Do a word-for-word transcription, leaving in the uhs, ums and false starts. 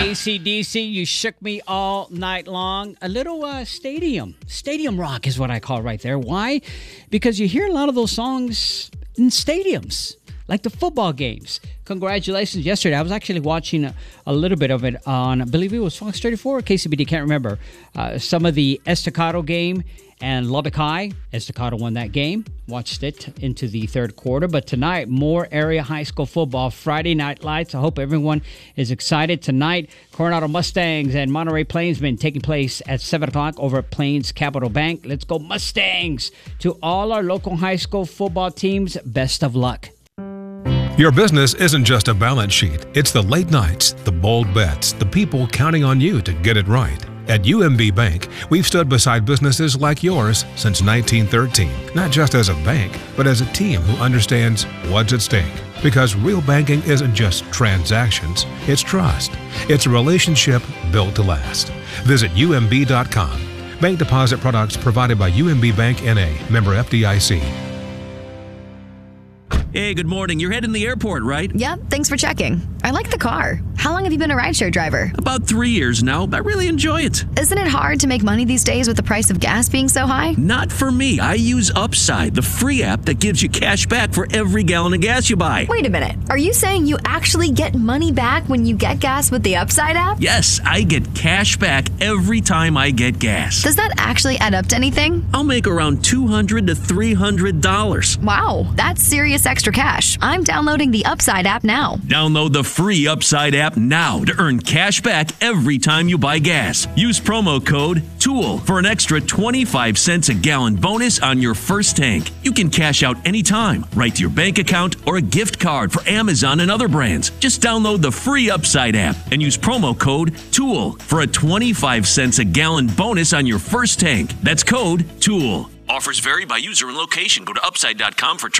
A C D C, You Shook Me All Night Long. A little uh, stadium. Stadium rock is what I call right there. Why? Because you hear a lot of those songs in stadiums, like the football games. Congratulations. Yesterday, I was actually watching a, a little bit of it on, I believe it was Fox thirty-four or K C B D, can't remember. Uh, some of the Estacado game and Lubbock High. Estacado won that game. Watched it into the third quarter. But tonight, more area high school football. Friday Night Lights. I hope everyone is excited. Tonight, Coronado Mustangs and Monterey Plainsmen taking place at seven o'clock over at Plains Capital Bank. Let's go Mustangs! To all our local high school football teams, best of luck. Your business isn't just a balance sheet. It's the late nights, the bold bets, the people counting on you to get it right. At U M B Bank, we've stood beside businesses like yours since nineteen thirteen, not just as a bank, but as a team who understands what's at stake. Because real banking isn't just transactions, it's trust. It's a relationship built to last. Visit U M B dot com. Bank deposit products provided by U M B Bank N A, member F D I C. Hey, good morning. You're heading to the airport, right? Yep, thanks for checking. I like the car. How long have you been a rideshare driver? About three years now. I really enjoy it. Isn't it hard to make money these days with the price of gas being so high? Not for me. I use Upside, the free app that gives you cash back for every gallon of gas you buy. Wait a minute. Are you saying you actually get money back when you get gas with the Upside app? Yes, I get cash back every time I get gas. Does that actually add up to anything? I'll make around two hundred to three hundred dollars. Wow, that's serious extra cash. I'm downloading the Upside app now. Download the free Upside app now to earn cash back every time you buy gas. Use promo code TOOL for an extra twenty-five cents a gallon bonus on your first tank. You can cash out anytime, right to your bank account or a gift card for Amazon and other brands. Just download the free Upside app and use promo code TOOL for a twenty-five cents a gallon bonus on your first tank. That's code TOOL. Offers vary by user and location. Go to upside dot com for